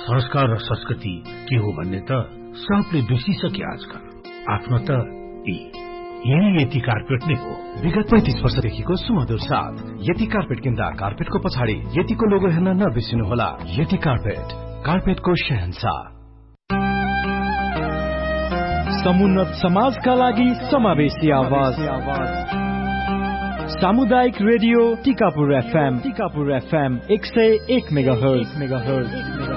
संस्कार र संस्कृति के हो भन्ने त सबले बिर्सिसके आजकल। आफ्नो त यही यति कार्पेट नै हो। विगत 35 वर्षदेखिको सुमधुर साथ यति कार्पेट किन्दा कार्पेटको पछाडि यतिको लोगो हेर्न नबिर्सिनुहोला। यति कार्पेट, कार्पेटको शहंशाह। समुन्नत समाजका लागि समावेशी आवाज। सामुदायिक रेडियो टिकापुर FM 101 मेगाहर्ज।